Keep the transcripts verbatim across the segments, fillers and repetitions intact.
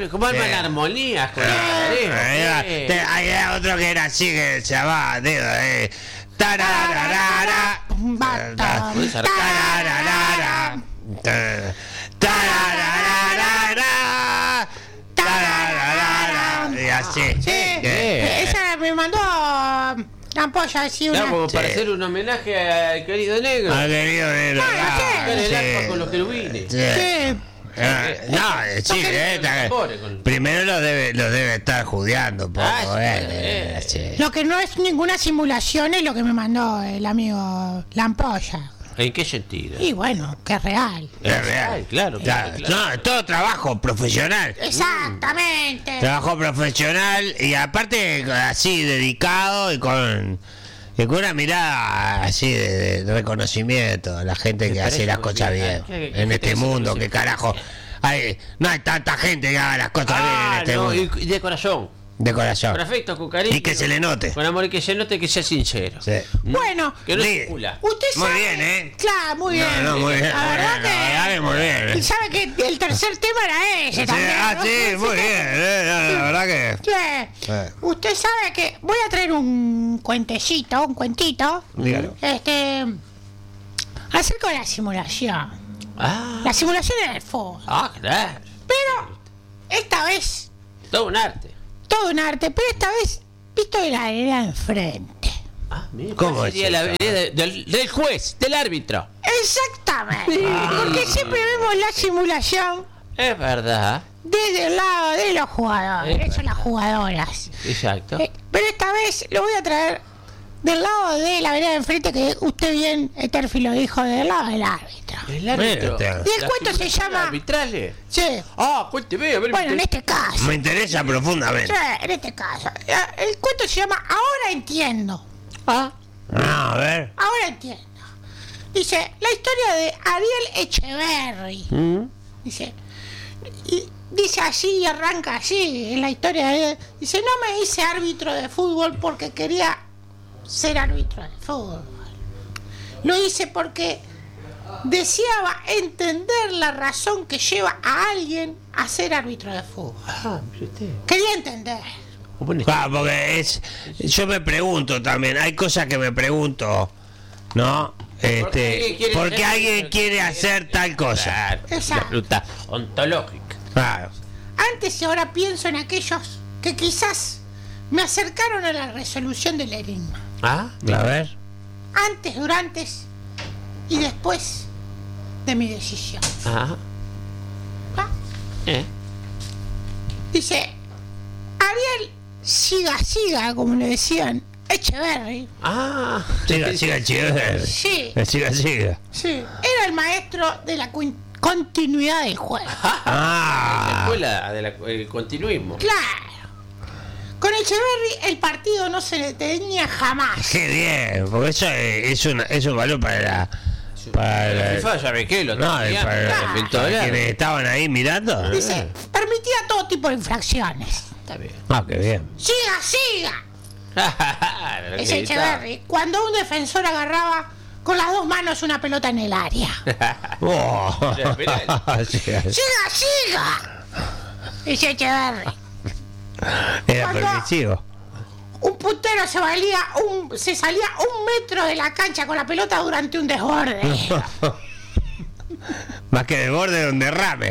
como arman armonías con Hay otro que era así, que se llamaba, digo, eh. Tarararara. Tarararara. Tarararara. Tarararara. Y así. Sí, esa me mandó la ampolla así una. Claro, como para hacer un homenaje al querido negro. Al querido negro. Tocar el arpa con los querubines. Sí. No, sí, eh, primero lo debe, lo debe estar judeando un poco. Ah, eh, sí. sí. Lo que no es ninguna simulación es lo que me mandó el amigo la ampolla. ¿En qué sentido? Y bueno, que es real. Es real, claro, claro, claro. No, es todo trabajo profesional. Exactamente. Trabajo profesional y aparte así dedicado y con, y con una mirada así de, de reconocimiento a la gente que hace las cosas bien en este mundo. Que carajo, hay, no hay tanta gente que haga las cosas bien en este no, mundo. y de corazón. De corazón. Perfecto, con cariño. Y que se le note. Con amor y que se note, que sea sincero. Sí. Bueno, que no sí. se cula. usted sabe. Muy bien, ¿eh? Claro, muy bien. No, no, muy bien. La verdad La verdad que muy bien. que. Y sabe que el tercer tema era ese Sí, también. ah, ¿no? sí, muy bien. eh, La verdad que. Sí. Eh. Usted sabe que voy a traer un cuentecito, un cuentito. Dígalo. Este. Acerca de la simulación. Ah, La simulación en el fútbol. ah, claro. Pero esta vez, Todo un arte. todo un arte, pero esta vez visto de la arena enfrente. Ah, mira. ¿Cómo ¿cuál es sería la eso? vereda de- del, del juez, del árbitro? Exactamente. Porque siempre vemos la simulación Es verdad. desde el lado de los jugadores, Es son las jugadoras. Exacto. Eh, pero esta vez lo voy a traer del lado de la vereda de enfrente, que usted bien, Eterfi lo dijo, del lado del árbitro. El árbitro. Mira, Y el ¿La cuento se simulación llama- arbitrales? Sí. Ah, cuénteme, a ver. Bueno, en este caso. Me interesa profundamente. Sí, en este caso. eh, El cuento se llama Ahora entiendo. Ah, Ah, a ver. Ahora entiendo. Dice, la historia de Ariel Echeverry. ¿Mm? Dice, y dice así y arranca así en la historia de él. Dice, no me hice árbitro de fútbol porque quería ser árbitro de fútbol. Lo hice porque deseaba entender la razón que lleva a alguien a ser árbitro de fútbol. ah, mire usted. Quería entender. Bueno, Ah, porque es. Yo me pregunto también. Hay cosas que me pregunto, ¿no? alguien Este, quiere ¿por qué ser- alguien quiere hacer tal cosa? Claro, Exacto. la pregunta ontológica. Claro. Antes y ahora pienso en aquellos que quizás me acercaron a la resolución del enigma. Ah, A ver. Antes, durante y después de mi decisión. ah, ¿Va? eh. Dice, Ariel siga, siga, como le decían, Echeverry. Ah, Siga, siga, siga. Sí, Siga, siga. sí. Era el maestro de la cu- continuidad del juego. La Ah. escuela del continuismo. Claro. Con Echeverry el partido no se detenía jamás. Qué bien. Porque eso es, es, una, es un valor para la. Para La la- FIFA ya ve que lo no, tenía, para, pero para pintó de quienes largo. estaban ahí mirando. Dice, permitía todo tipo de infracciones. Está bien. Ah, qué bien. Siga, siga. Lo que Ese gritaba. Echeverry, cuando un defensor agarraba con las dos manos una pelota en el área. Oh. Ya, mirá. Siga. ¡Siga, siga! Ese Echeverry. Era Cuando- permisivo. Un puntero se valía un, se salía un metro de la cancha con la pelota durante un desborde. Más que de borde de un derrame.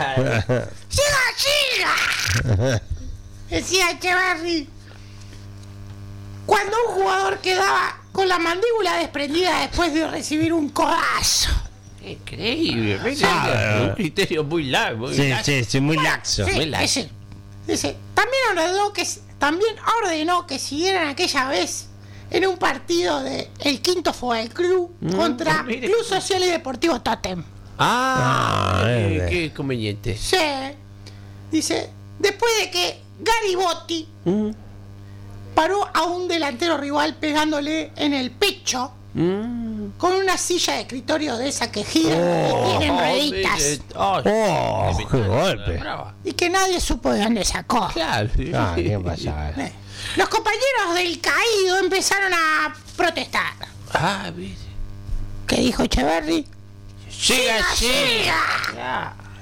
¡Siga, siga! Decía Echeverry. Cuando un jugador quedaba con la mandíbula desprendida después de recibir un codazo. Increíble, Ah, un criterio muy largo. muy Sí, laxo. sí, sí, muy laxo. Sí, muy laxo. ese. Dice, también ordenó que también ordenó que siguieran aquella vez en un partido de el Quinto Fútbol Club contra mire. Club Social y Deportivo Totem. Ah, Ah, qué, eh. qué conveniente. Sí. Dice, después de que Garibotti Mm, paró a un delantero rival pegándole en el pecho mm. con una silla de escritorio de esa que gira y tienen rueditas mire, oh, Oh, qué qué golpe. brava. y que nadie supo de dónde sacó. Claro. Ah, ¿qué pasa? Eh, Los compañeros del caído empezaron a protestar. Ah, mire. ¿Qué dijo Echeverry? Siga, siga. ¡Siga!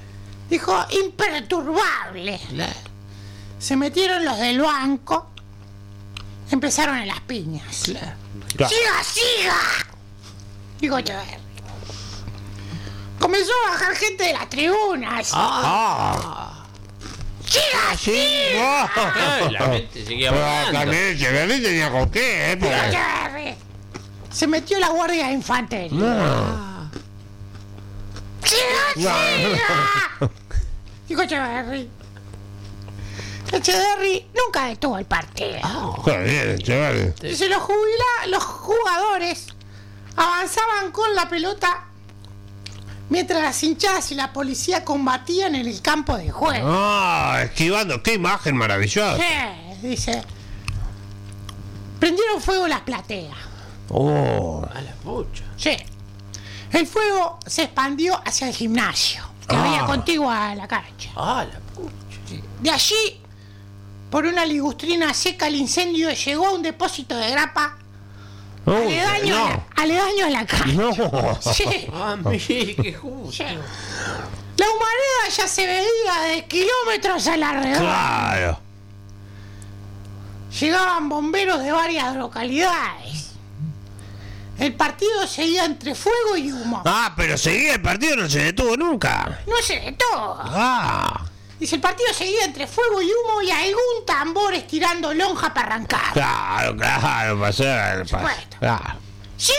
Dijo, imperturbable. Claro. Se metieron los del banco. Empezaron en las piñas. Claro. Claro. ¡Siga, siga! Dijo Echeverri. Comenzó a bajar gente de las tribunas. Ah. ¡Siga, siga! Ay, la gente seguía Pero hablando. también Echeverri tenía con qué, ¿eh? Dijo Porque- Echeverri. Se metió la guardia de infantería. No. ¡Siga, siga! Dijo Echeverri. Echeverri nunca detuvo el partido. Está bien, Echeverri. Dice, los jubila, los jugadores avanzaban con la pelota mientras las hinchadas y la policía combatían en el campo de juego. Ah, esquivando, qué imagen maravillosa. Sí, dice. Prendieron fuego las plateas. Oh. A la pucha. Sí. El fuego se expandió hacia el gimnasio, que Ah. había contigua a la cancha. A la pucha. De allí, por una ligustrina seca, el incendio llegó a un depósito de grapa Oh, aledaño, a no. la, aledaño a la cancha. No. Sí. Ah, mire, qué justo. Sí. La humareda ya se veía de kilómetros a la redonda. Claro. Llegaban bomberos de varias localidades. El partido seguía entre fuego y humo. Ah, pero seguía el partido, no se detuvo nunca. No se detuvo. Ah. Dice, el partido seguía entre fuego y humo y algún tambor estirando lonja para arrancar. Claro, claro, pasó. supuesto. Claro.